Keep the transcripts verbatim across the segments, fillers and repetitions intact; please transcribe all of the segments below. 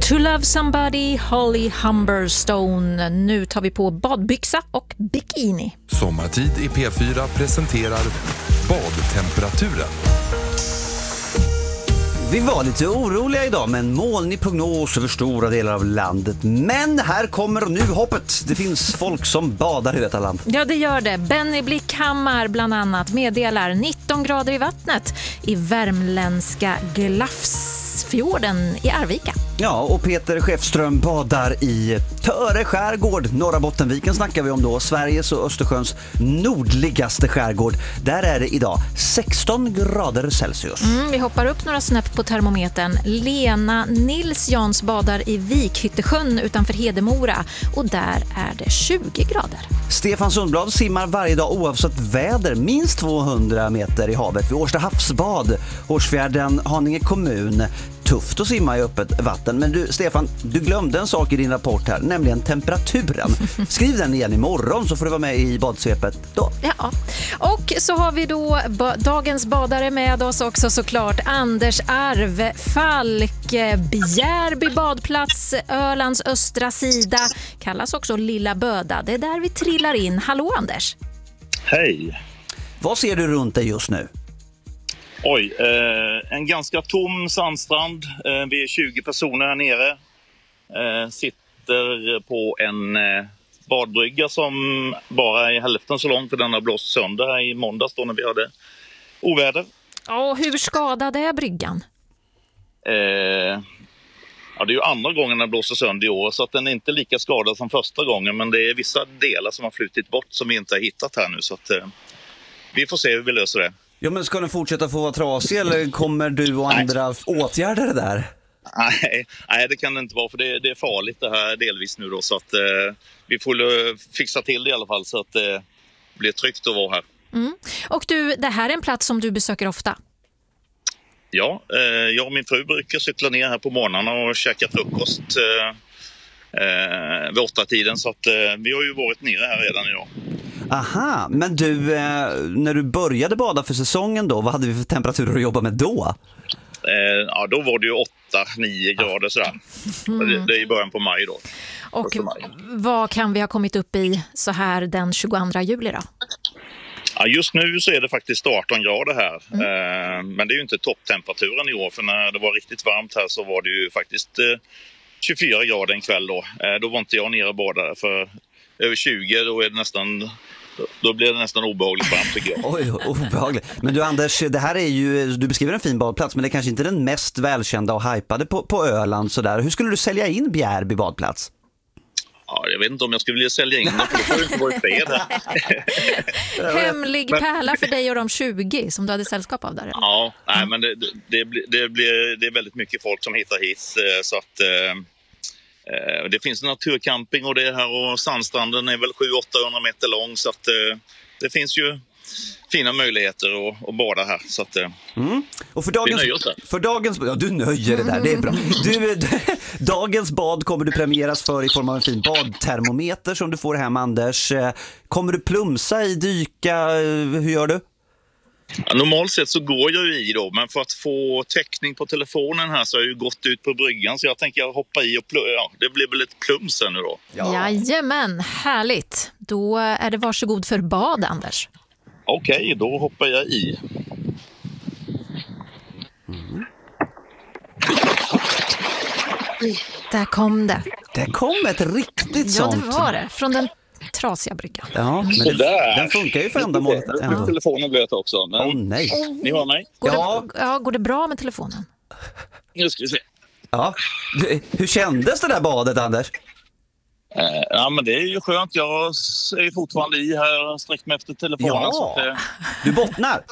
To Love Somebody, Holly Humberstone. Nu tar vi på badbyxa och bikini. Sommartid i P fyra presenterar badtemperaturen. Vi var lite oroliga idag med en molnig prognos över stora delar av landet. Men här kommer nu hoppet. Det finns folk som badar i detta land. Ja, det gör det. Benny Blickhammar bland annat meddelar nitton grader i vattnet i värmländska Glafsfjorden i Arvika. Ja, och Peter Skeppström badar i Töre skärgård. Norra Bottenviken snackar vi om då. Sveriges och Östersjöns nordligaste skärgård. Där är det idag sexton grader Celsius. Mm, vi hoppar upp några snäpp på termometern. Lena Nilsjans badar i Vikhyttesjön utanför Hedemora. Och där är det tjugo grader. Stefan Sundblad simmar varje dag oavsett väder minst tvåhundra meter i havet vid Årsta havsbad. Hårsfjärden, Haninge kommun. Tufft att simma i öppet vatten. Men du, Stefan, du glömde en sak i din rapport här, nämligen temperaturen. Skriv den igen imorgon så får du vara med i badsvepet då. Ja, och så har vi då ba- dagens badare med oss också såklart. Anders Arv Falk, Bjärby badplats, Ölands östra sida. Kallas också Lilla Böda. Det är där vi trillar in. Hallå Anders. Hej. Vad ser du runt dig just nu? Oj, eh, en ganska tom sandstrand. Eh, vi är tjugo personer här nere. Eh, sitter på en eh, badbrygga som bara är hälften så lång, för den har blåst sönder här i måndags då när vi hade oväder. Och hur skadad är bryggan? Eh, ja, det är ju andra gången den blåser sönder i år, så att den är inte lika skadad som första gången. Men det är vissa delar som har flutit bort som vi inte har hittat här nu. Så att, eh, vi får se hur vi löser det. Ja, men ska den fortsätta få vara trasig eller kommer du och andra nej. åtgärda det där? Nej, nej, det kan det inte vara, för det, det är farligt det här delvis nu då, så att eh, vi får uh, fixa till det i alla fall så att det eh, blir tryggt att vara här. Mm. Och du, det här är en plats som du besöker ofta? Ja, eh, jag och min fru brukar cykla ner här på morgnarna och käka frukost eh, eh, vid åtta tiden, så att eh, vi har ju varit nere här redan idag. Aha, men du, eh, när du började bada för säsongen då, vad hade vi för temperaturer att jobba med då? Eh, ja, då var det ju åtta nio grader sådär. Mm. Det, det är i början på maj då. Och maj. Vad kan vi ha kommit upp i så här den tjugoandra juli då? Ja, just nu så är det faktiskt arton grader här. Mm. Eh, men det är ju inte topptemperaturen i år, för när det var riktigt varmt här så var det ju faktiskt eh, tjugofyra grader en kväll då. Eh, då var inte jag nere och badade, för över tjugo då är det nästan... Då blir det nästan obehagligt varmt tycker jag. Oj, obehagligt. Men du Anders, det här är ju, du beskriver en fin badplats, men det är kanske inte den mest välkända och hypade på, på Öland sådär. Hur skulle du sälja in Bjärby badplats? Ja, jag vet inte om jag skulle vilja sälja in den, för då får det inte vara i fred här. Hemlig men, pärla för dig och de tjugo som du hade sällskap av där. Eller? Ja, nej, men det, det, det, blir, det, blir, det är väldigt mycket folk som hittar hit, så att... Eh, Det finns en naturcamping och det här, och sandstranden är väl sju till åttahundra meter lång, så att eh, det finns ju fina möjligheter att, att bada här, så att eh, mm. Och för dagens, vi nöjer oss här. För dagens, ja, du nöjer det där, det är bra. Du, dagens bad kommer du premieras för i form av en fin badtermometer som du får hem, Anders. Kommer du plumsa i, dyka, hur gör du? Ja, normalt sett så går jag ju i då, men för att få täckning på telefonen här så har jag ju gått ut på bryggan, så jag tänker jag hoppa i och plö- ja, det blir väl ett plums nu då. Ja. Jajamän, härligt. Då är det varsågod för bad, Anders. Okej, okay, då hoppar jag i. Mm. Där kom det. Det kom ett riktigt sånt. Ja, det var det. Från den trasiga bryggan. Ja, men det, den funkar ju för ändamålet. Nu är telefonen blöt också. Men... Åh nej. Ni hör mig? Går ja. Det, ja, går det bra med telefonen? Nu ska vi se. Ja. Hur kändes det där badet, Anders? Eh, ja, men det är ju skönt. Jag är fortfarande i här och sträcker mig efter telefonen. Ja. Så att, eh... Du bottnar?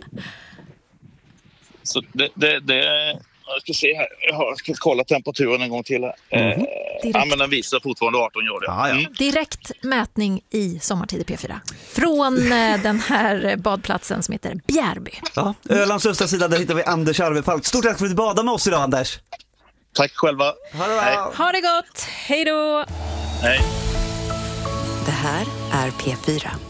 Så det... det, det... Jag ska se här. Jag ska kolla temperaturen en gång till här. Mm. Eh, ja, men den visar fortfarande arton grader. Ja, ja. Mm. Direkt mätning i Sommartid i P fyra. Från eh, den här badplatsen som heter Bjärby. Ja, Ölands östra sida, där hittar vi Anders Arve Falk. Stort tack för att du badade med oss idag, Anders. Tack själva. Ha det bra. Ha det gott. Hej då. Hej. Det här är P fyra.